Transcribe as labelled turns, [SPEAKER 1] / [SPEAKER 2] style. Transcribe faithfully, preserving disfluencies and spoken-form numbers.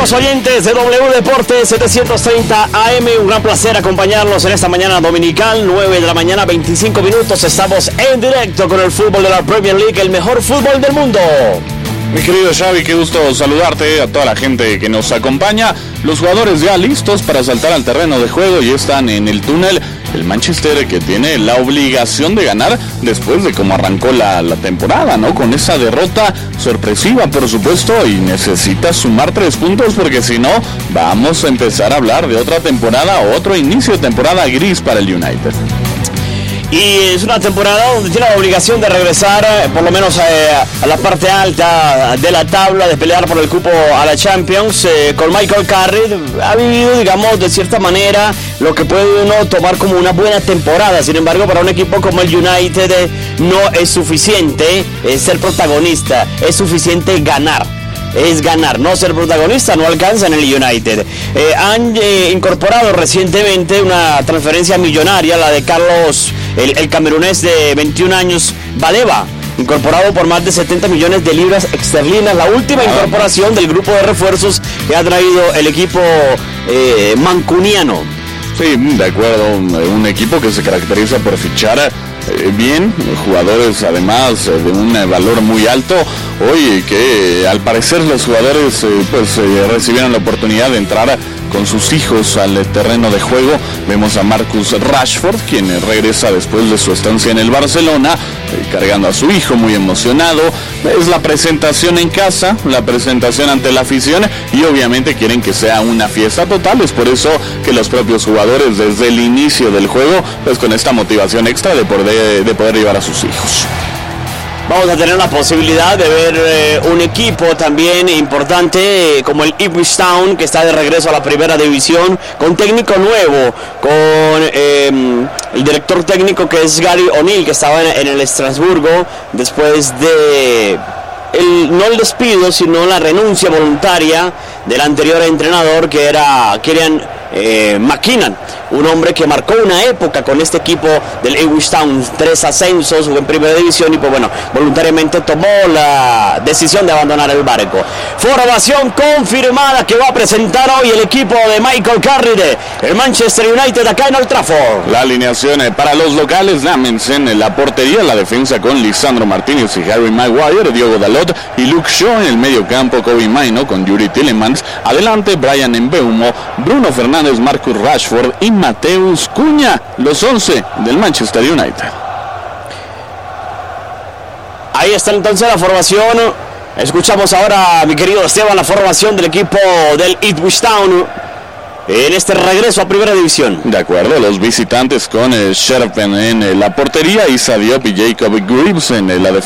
[SPEAKER 1] amigos oyentes de W Deportes setecientos treinta A M, un gran placer acompañarlos en esta mañana dominical, nueve de la mañana, veinticinco minutos. Estamos en directo con el fútbol de la Premier League, el mejor fútbol del mundo.
[SPEAKER 2] Mi querido Xavi, qué gusto saludarte, a toda la gente que nos acompaña. Los jugadores ya listos para saltar al terreno de juego y están en el túnel. El Manchester, que tiene la obligación de ganar después de cómo arrancó la, la temporada, ¿no? Con esa derrota sorpresiva, por supuesto, y necesita sumar tres puntos porque si no, vamos a empezar a hablar de otra temporada, otro inicio de temporada gris para el United.
[SPEAKER 1] Y es una temporada donde tiene la obligación de regresar, eh, por lo menos eh, a la parte alta de la tabla, de pelear por el cupo a la Champions. Eh, con Michael Carrick ha vivido, digamos, de cierta manera, lo que puede uno tomar como una buena temporada. Sin embargo, para un equipo como el United eh, no es suficiente eh, ser protagonista, es suficiente ganar. Es ganar, no ser protagonista, no alcanza en el United. Eh, han eh, incorporado recientemente una transferencia millonaria, la de Carlos, el, el camerunés de veintiún años, Baleba, incorporado por más de setenta millones de libras esterlinas, la última incorporación del grupo de refuerzos que ha traído el equipo eh, mancuniano.
[SPEAKER 2] Sí, de acuerdo, un equipo que se caracteriza por fichar eh, bien, jugadores además eh, de un valor muy alto. Hoy que eh, al parecer los jugadores eh, pues eh, recibieron la oportunidad de entrar con sus hijos al terreno de juego. Vemos a Marcus Rashford, quien eh, regresa después de su estancia en el Barcelona, eh, cargando a su hijo, muy emocionado. Es la presentación en casa, la presentación ante la afición, y obviamente quieren que sea una fiesta total. Es por eso que los propios jugadores desde el inicio del juego, pues con esta motivación extra de poder, de poder llevar a sus hijos.
[SPEAKER 1] Vamos a tener la posibilidad de ver eh, un equipo también importante eh, como el Ipswich Town, que está de regreso a la primera división, con técnico nuevo, con eh, el director técnico que es Gary O'Neill, que estaba en, en el Estrasburgo después de el, no el despido, sino la renuncia voluntaria del anterior entrenador, que era Kieran eh, McKinnon, un hombre que marcó una época con este equipo del Ipswich Town, tres ascensos, jugó en primera división y pues bueno, voluntariamente tomó la decisión de abandonar el barco. Formación confirmada que va a presentar hoy el equipo de Michael Carrick, el Manchester United, acá en Old Trafford.
[SPEAKER 2] La alineación para los locales: Amundsen en la portería, la defensa con Lisandro Martínez y Harry Maguire, Diogo Dalot y Luke Shaw. En el medio campo, Kobe Mainoo con Yuri Tielemans, adelante Bryan Mbeumo, Bruno Fernández, Marcus Rashford y Mateus Cunha, los once del Manchester United.
[SPEAKER 1] Ahí está entonces la formación. Escuchamos ahora, mi querido Esteban, la formación del equipo del Ipswich Town en este regreso a primera división.
[SPEAKER 2] De acuerdo, los visitantes con el Sherpen en la portería, Issa Diop y Jacob Greaves en la defensa.